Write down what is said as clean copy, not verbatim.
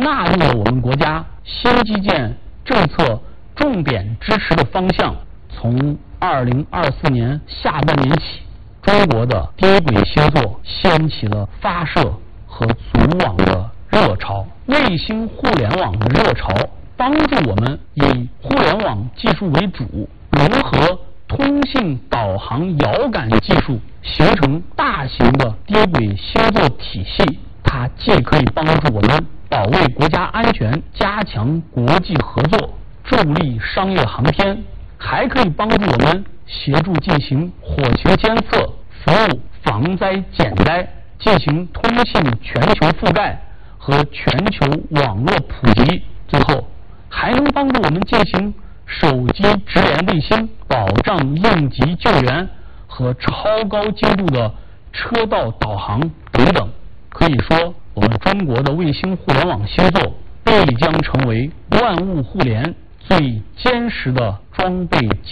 纳入了我们国家新基建政策重点支持的方向。从2024年下半年起，中国的低轨星座掀起了发射和组网的热潮，卫星互联网的热潮帮助我们以互联网技术为主，融合通信导航遥感技术，形成大型的低轨星座体系。它既可以帮助我们保卫国家安全，加强国际合作，助力商业航天，还可以帮助我们协助进行火情监测，服务防灾减灾，进行通信全球覆盖和全球网络普及。最后还能帮助我们进行手机直连卫星，保障应急救援和超高精度的车道导航等等。可以说，我们中国的卫星互联网星座必将成为万物互联最坚实的装备